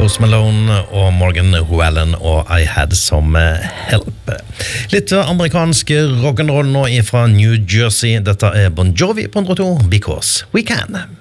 Post Malone og Morgan Wallen og I Had Some Help. Litt amerikansk rock'n'roll nå fra New Jersey. Dette Bon Jovi på 102, Because We Can.